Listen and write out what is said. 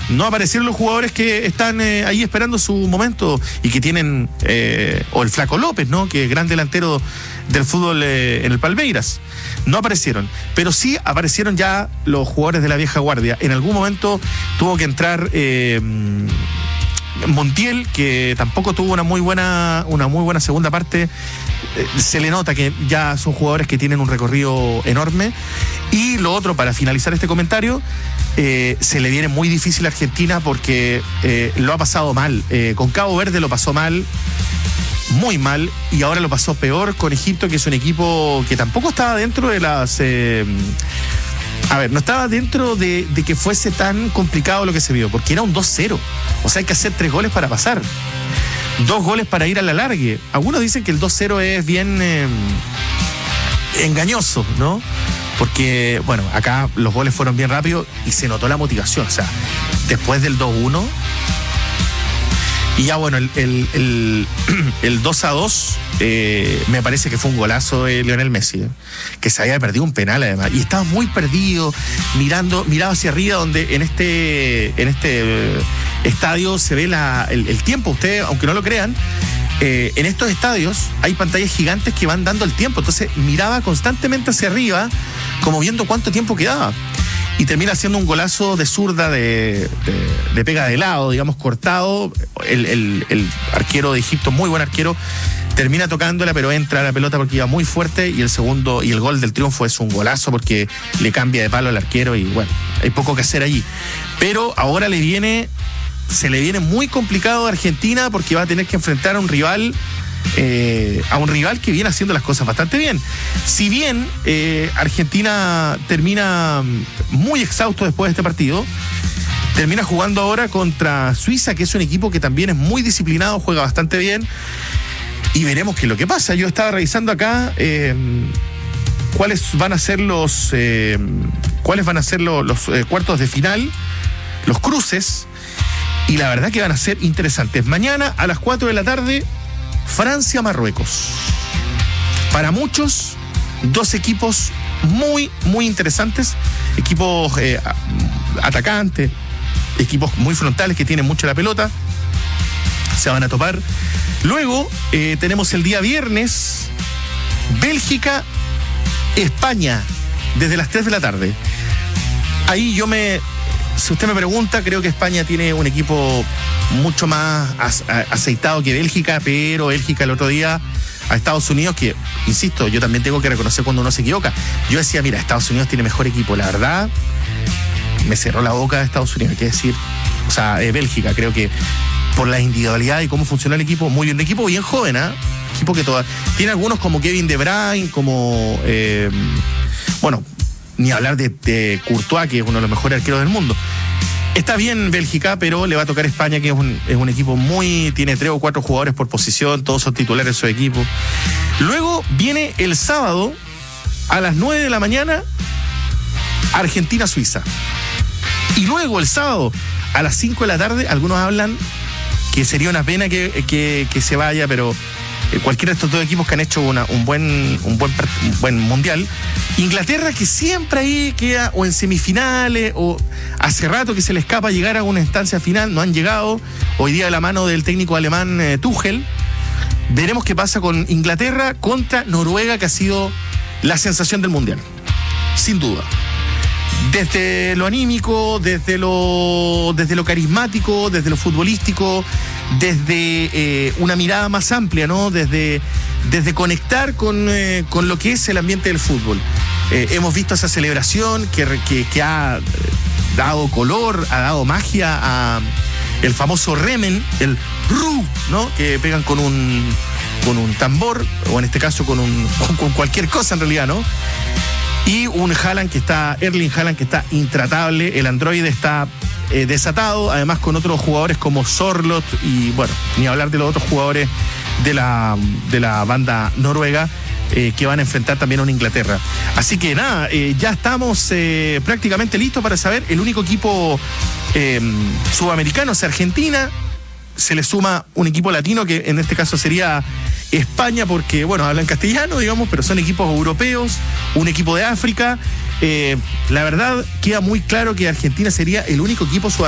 no aparecieron los jugadores que están ahí esperando su momento y que tienen, o el Flaco López, ¿no? Que es gran delantero del fútbol en el Palmeiras. No aparecieron, pero sí aparecieron ya los jugadores de la vieja guardia. En algún momento tuvo que entrar Montiel, que tampoco tuvo una muy buena segunda parte. Se le nota que ya son jugadores que tienen un recorrido enorme. Y lo otro, para finalizar este comentario, se le viene muy difícil a Argentina porque lo ha pasado mal. Con Cabo Verde lo pasó mal, muy mal, y ahora lo pasó peor con Egipto, que es un equipo que tampoco estaba dentro de las... no estaba dentro de que fuese tan complicado lo que se vio, porque era un 2-0. O sea, hay que hacer 3 goles para pasar. 2 goles para ir a la largue. Algunos dicen que el 2-0 es bien engañoso, ¿no? Porque, bueno, acá los goles fueron bien rápidos y se notó la motivación. O sea, después del 2-1... Y ya bueno, el 2-2 me parece que fue un golazo de Lionel Messi, que se había perdido un penal además. Y estaba muy perdido, miraba hacia arriba, donde en este estadio se ve el tiempo. Ustedes, aunque no lo crean, en estos estadios hay pantallas gigantes que van dando el tiempo. Entonces miraba constantemente hacia arriba, como viendo cuánto tiempo quedaba. Y termina haciendo un golazo de zurda de pega de lado, digamos, cortado. El arquero de Egipto, muy buen arquero, termina tocándola, pero entra la pelota porque iba muy fuerte. Y el gol del triunfo es un golazo porque le cambia de palo al arquero y bueno, hay poco que hacer allí. Pero ahora se le viene muy complicado a Argentina porque va a tener que enfrentar a un rival que viene haciendo las cosas bastante bien. Si bien Argentina termina muy exhausto después de este partido, termina jugando ahora contra Suiza, que es un equipo que también es muy disciplinado, juega bastante bien, y veremos qué es lo que pasa. Yo estaba revisando acá cuáles van a ser los cuartos de final, los cruces, y la verdad que van a ser interesantes. Mañana a las 4 de la tarde, Francia-Marruecos. Para muchos, 2 equipos muy, muy interesantes, equipos atacantes, equipos muy frontales que tienen mucho la pelota, se van a topar. Luego tenemos el día viernes, Bélgica-España, desde las 3 de la tarde. Ahí si usted me pregunta, creo que España tiene un equipo mucho más aceitado que Bélgica, pero Bélgica el otro día a Estados Unidos, que, insisto, yo también tengo que reconocer cuando uno se equivoca. Yo decía, mira, Estados Unidos tiene mejor equipo. La verdad, me cerró la boca de Estados Unidos, hay que decir. O sea, Bélgica, creo que por la individualidad y cómo funciona el equipo, muy bien. Un equipo bien joven, equipo que tiene algunos como Kevin De Bruyne, como, ni hablar de Courtois, que es uno de los mejores arqueros del mundo. Está bien Bélgica, pero le va a tocar España, que es un equipo tiene 3 o 4 jugadores por posición, todos son titulares de su equipo. Luego viene el sábado a las 9 de la mañana, Argentina-Suiza. Y luego el sábado a las 5 de la tarde, algunos hablan que sería una pena que se vaya, pero cualquiera de estos 2 equipos que han hecho un buen mundial. Inglaterra, que siempre ahí queda o en semifinales, o hace rato que se le escapa llegar a una instancia final, no han llegado. Hoy día de la mano del técnico alemán Tuchel. Veremos qué pasa con Inglaterra contra Noruega, que ha sido la sensación del mundial, sin duda. Desde lo anímico, desde lo carismático, desde lo futbolístico, desde una mirada más amplia, ¿no? Desde conectar con lo que es el ambiente del fútbol. Hemos visto esa celebración que ha dado color, ha dado magia a el famoso remen, el ru, ¿no? Que pegan con un tambor, o en este caso con cualquier cosa en realidad, ¿no? Y un Erling Haaland que está intratable, el androide está desatado, además con otros jugadores como Sorloth y bueno, ni hablar de los otros jugadores de la banda noruega que van a enfrentar también a una Inglaterra. Así que nada, ya estamos prácticamente listos para saber. El único equipo sudamericano es Argentina. Se le suma un equipo latino, que en este caso sería España, porque, bueno, hablan castellano, digamos, pero son equipos europeos, un equipo de África. La verdad, queda muy claro que Argentina sería el único equipo sudamericano